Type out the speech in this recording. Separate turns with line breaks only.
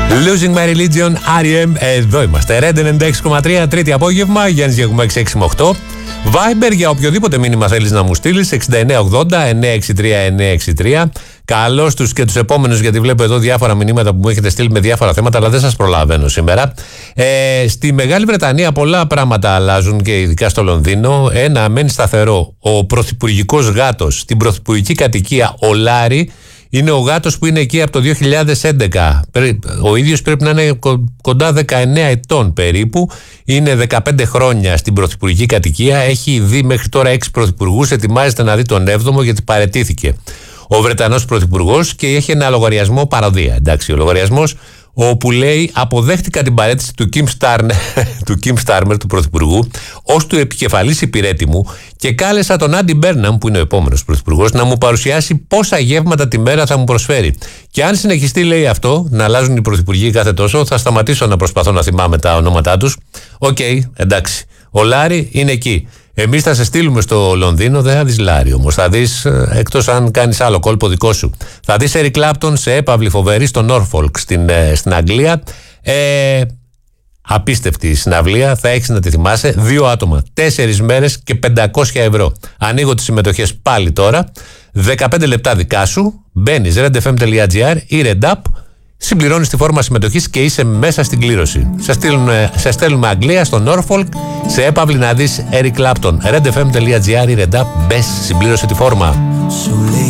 Losing My Religion, R.E.M. Εδώ είμαστε. Red 96,3, τρίτη απόγευμα. Γιάννης Γεγουμάκης 668. Viber για οποιοδήποτε μήνυμα θέλεις να μου στείλεις 6980-963-963. Καλώς τους και τους επόμενους, γιατί βλέπω εδώ διάφορα μηνύματα που μου έχετε στείλει με διάφορα θέματα, αλλά δεν σας προλαβαίνω σήμερα. Στη Μεγάλη Βρετανία πολλά πράγματα αλλάζουν και ειδικά στο Λονδίνο. Ένα μένει σταθερό. Ο πρωθυπουργικός γάτος στην πρωθυπουργική κατοικία, ο Λάρι, είναι ο γάτος που είναι εκεί από το 2011. Ο ίδιος πρέπει να είναι κοντά 19 ετών περίπου. Είναι 15 χρόνια στην πρωθυπουργική κατοικία. Έχει δει μέχρι τώρα 6 πρωθυπουργούς. Ετοιμάζεται να δει τον 7ο γιατί παραιτήθηκε ο Βρετανός πρωθυπουργός και έχει ένα λογαριασμό παροδία. Εντάξει, ο λογαριασμός όπου λέει αποδέχτηκα την παρέτηση του Keir Starmer, του πρωθυπουργού, ως του επικεφαλής υπηρέτη μου και κάλεσα τον Άντι Μπέρναμ, που είναι ο επόμενος πρωθυπουργός, να μου παρουσιάσει πόσα γεύματα τη μέρα θα μου προσφέρει. Και αν συνεχιστεί, λέει αυτό, να αλλάζουν οι πρωθυπουργοί κάθε τόσο, θα σταματήσω να προσπαθώ να θυμάμαι τα ονόματά τους. Οκ, εντάξει. Ο Λάρι είναι εκεί. Εμείς θα σε στείλουμε στο Λονδίνο, δεν θα δεις Λάρι όμως. Θα δεις, εκτός αν κάνεις άλλο κόλπο δικό σου, θα δεις Eric Clapton σε έπαυλη φοβερή στο Norfolk στην Αγγλία. Απίστευτη συναυλία, θα έχεις να τη θυμάσαι. 2 άτομα, 4 μέρες και 500 ευρώ. Ανοίγω τις συμμετοχές πάλι τώρα. 15 λεπτά δικά σου. Μπαίνεις redfm.gr ή redapp. Συμπληρώνεις τη φόρμα συμμετοχής και είσαι μέσα στην κλήρωση. Σε στέλνουμε Αγγλία στο Norfolk σε έπαυλη να δεις Eric Clapton. redfm.gr ή redapp. Μπες, συμπλήρωσε τη φόρμα.